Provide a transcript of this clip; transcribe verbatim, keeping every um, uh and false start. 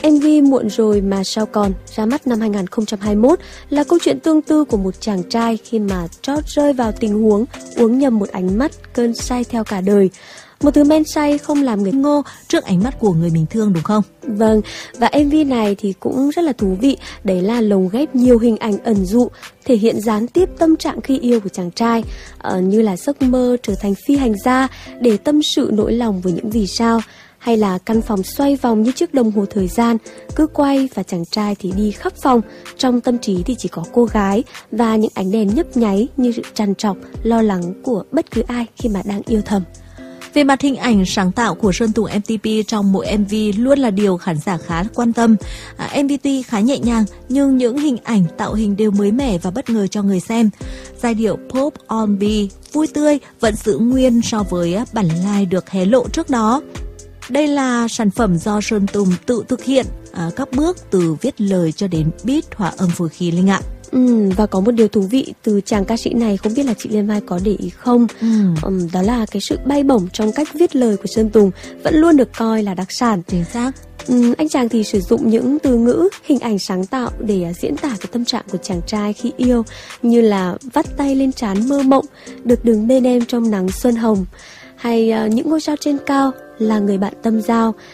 em vê Muộn Rồi Mà Sao Còn ra mắt năm hai không hai mốt là câu chuyện tương tư của một chàng trai khi mà trót rơi vào tình huống uống nhầm một ánh mắt, cơn say theo cả đời. Một thứ men say không làm người ngô trước ánh mắt của người mình thương, đúng không? Vâng, và em vê này thì cũng rất là thú vị. Đấy là lồng ghép nhiều hình ảnh ẩn dụ, thể hiện gián tiếp tâm trạng khi yêu của chàng trai, uh, như là giấc mơ trở thành phi hành gia để tâm sự nỗi lòng với những vì sao, hay là căn phòng xoay vòng như chiếc đồng hồ thời gian, cứ quay và chàng trai thì đi khắp phòng, trong tâm trí thì chỉ có cô gái và những ánh đèn nhấp nháy như sự trằn trọc, lo lắng của bất cứ ai khi mà đang yêu thầm. Về mặt hình ảnh, sáng tạo của Sơn Tùng em tê pê trong mỗi em vê luôn là điều khán giả khá quan tâm. À, em vê tuy khá nhẹ nhàng nhưng những hình ảnh, tạo hình đều mới mẻ và bất ngờ cho người xem. Giai điệu pop R and B vui tươi vẫn giữ nguyên so với bản live được hé lộ trước đó. Đây là sản phẩm do Sơn Tùng tự thực hiện à, các bước từ viết lời cho đến beat, hòa âm, phối khí, Linh ạ. Ừ, và có một điều thú vị từ chàng ca sĩ này, không biết là chị Liên Mai có để ý không, ừ. um, đó là cái sự bay bổng trong cách viết lời của Sơn Tùng vẫn luôn được coi là đặc sản. Chính xác. um, Anh chàng thì sử dụng những từ ngữ, hình ảnh sáng tạo để uh, diễn tả cái tâm trạng của chàng trai khi yêu, như là vắt tay lên trán mơ mộng, được đứng bên em trong nắng xuân hồng, hay uh, những ngôi sao trên cao, là người bạn tâm giao,